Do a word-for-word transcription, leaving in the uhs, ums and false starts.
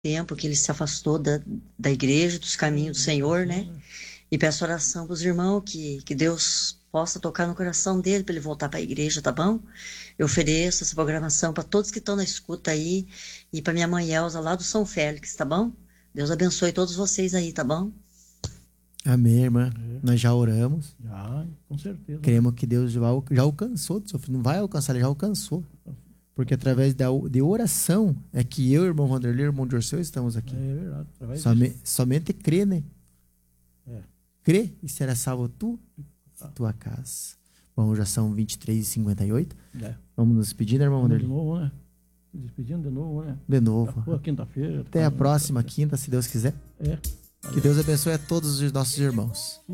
tempo que ele se afastou da, da igreja, dos caminhos do Senhor, né? E peço oração para os irmãos, que, que Deus possa tocar no coração dele para ele voltar para a igreja, tá bom? Eu ofereço essa programação para todos que estão na escuta aí e para minha mãe Elza lá do São Félix, tá bom? Deus abençoe todos vocês aí, tá bom? Amém, irmã. É. Nós já oramos. Já, com certeza. Cremos que Deus já, já alcançou. Não vai alcançar, ele já alcançou. Porque através da, de oração é que eu, irmão Vanderlei, irmão Dirceu, estamos aqui. É verdade. Some, somente crê, né? É. Crê e será salvo tu e tua casa. Bom, já são vinte e três e cinquenta e oito. É. Vamos nos despedir, né, irmão Vanderlei? De novo, né? Despedindo de novo, né? De novo. Boa quinta-feira. Até a próxima quinta, se Deus quiser. É. Que Deus abençoe a todos os nossos irmãos.